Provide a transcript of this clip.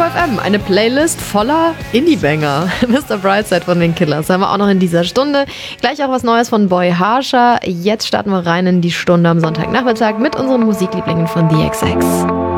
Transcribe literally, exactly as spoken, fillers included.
F M, eine Playlist voller Indie-Banger. Mister Brightside von den Killers haben wir auch noch in dieser Stunde. Gleich auch was Neues von Boy Harsher. Jetzt starten wir rein in die Stunde am Sonntagnachmittag mit unseren Musiklieblingen von The X X.